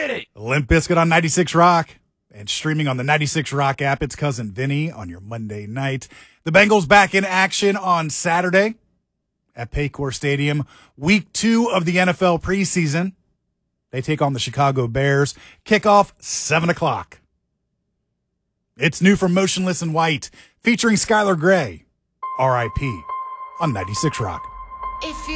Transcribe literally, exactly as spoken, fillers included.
Hit it. Limp Bizkit on ninety-six Rock. And streaming on the ninety-six Rock app, it's Cousin Vinny on your Monday night. The Bengals back in action on Saturday at Paycor Stadium. Week two of the N F L preseason. They take on the Chicago Bears. Kickoff, seven o'clock. It's new from Motionless in White, featuring Skylar Grey. R I P on ninety-six Rock. If you